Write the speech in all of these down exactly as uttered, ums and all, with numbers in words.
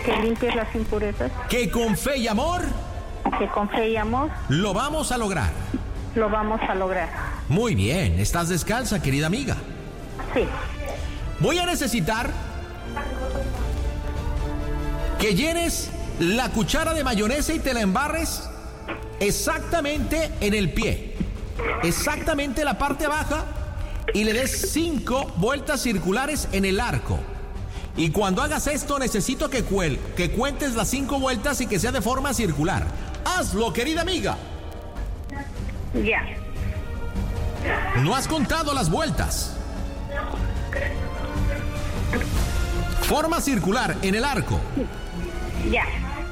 Que limpies las impurezas. Que con fe y amor. Que con fe y amor. Lo vamos a lograr. Lo vamos a lograr. Muy bien, estás descalza, querida amiga. Sí. Voy a necesitar que llenes la cuchara de mayonesa y te la embarres exactamente en el pie. Exactamente la parte baja y le des cinco vueltas circulares en el arco. Y cuando hagas esto necesito que, cuel, que cuentes las cinco vueltas y que sea de forma circular. Hazlo, querida amiga. Ya. No has contado las vueltas. Forma circular en el arco. Ya.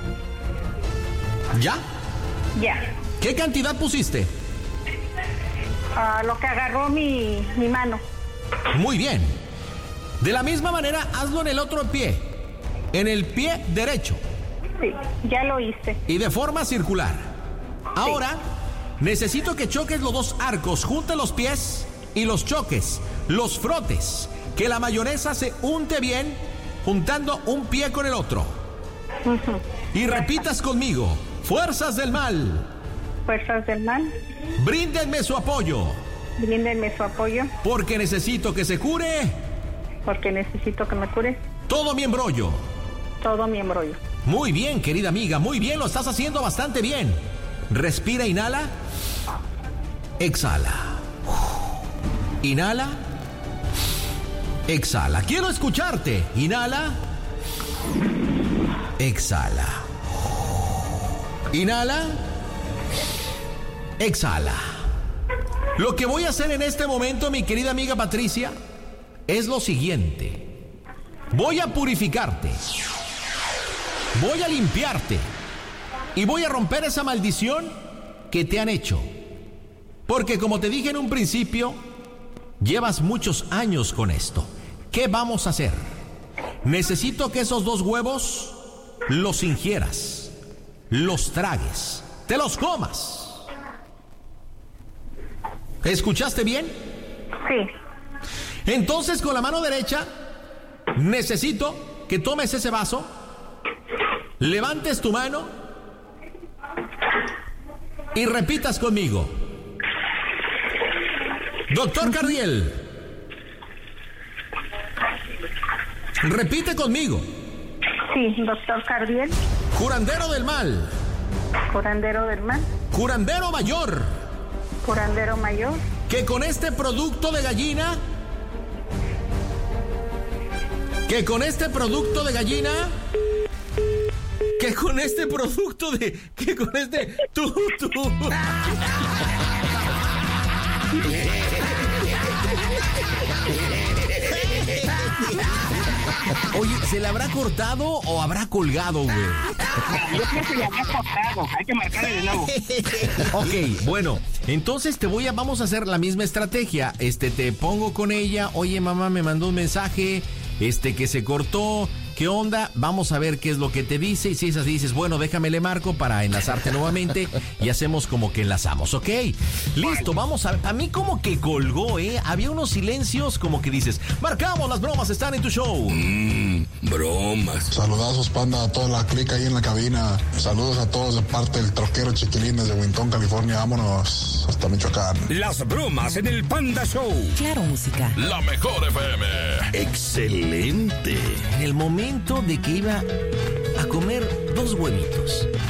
¿Ya? Ya. ¿Qué cantidad pusiste? Uh, lo que agarró mi, mi mano. Muy bien. De la misma manera, hazlo en el otro pie. En el pie derecho. Sí, ya lo hice. Y de forma circular. Ahora, sí. Necesito que choques los dos arcos, junte los pies y los choques, los frotes, que la mayonesa se unte bien, juntando un pie con el otro. Uh-huh. Y repitas conmigo, fuerzas del mal. Fuerzas del mal. Bríndenme su apoyo. Bríndenme su apoyo. Porque necesito que se cure. Porque necesito que me cure. Todo mi embrollo. Todo mi embrollo. Muy bien, querida amiga, muy bien, lo estás haciendo bastante bien. Respira, inhala. Exhala. Inhala. Exhala. Quiero escucharte. Inhala. Exhala. Inhala. Exhala. Lo que voy a hacer en este momento, mi querida amiga Patricia, es lo siguiente. Voy a purificarte. Voy a limpiarte. Y voy a romper esa maldición que te han hecho. Porque como te dije en un principio, llevas muchos años con esto. ¿Qué vamos a hacer? Necesito que esos dos huevos los ingieras, los tragues, te los comas. ¿Escuchaste bien? Sí. Entonces con la mano derecha necesito que tomes ese vaso, levantes tu mano y repitas conmigo. Doctor Cardiel, repite conmigo. Sí, doctor Cardiel. Curandero del mal. Curandero del mal. Curandero mayor. Curandero mayor. Que con este producto de gallina, que con este producto de gallina, que con este producto de, que con este, tú, tú. Oye, ¿se le habrá cortado o habrá colgado, güey? Yo creo que le habrá cortado, hay que marcarle de nuevo. Ok, bueno, entonces te voy a, vamos a hacer la misma estrategia. Este, te pongo con ella, oye, mamá, me mandó un mensaje, este, que se cortó. ¿Qué onda? Vamos a ver qué es lo que te dice. Y si es así, dices, bueno, déjame le marco para enlazarte nuevamente. Y hacemos como que enlazamos, ¿ok? Listo, vamos a... A mí como que colgó, ¿eh? Había unos silencios como que dices, marcamos, las bromas están en tu show. Mmm, bromas. Saludazos, panda, a toda la clica ahí en la cabina. Saludos a todos de parte del troquero Chiquilines de Winton, California. Vámonos hasta Michoacán. Las bromas en el Panda Show. Claro, música. La mejor F M. Excelente. En el momento de que iba a comer dos huevitos,